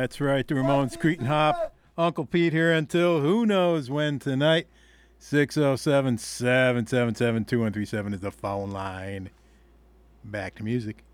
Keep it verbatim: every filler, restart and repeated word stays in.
That's right, the Ramones, Cretin Hop. Uncle Pete here until who knows when tonight. six oh seven, seven seven seven, two one three seven is the phone line. Back to music.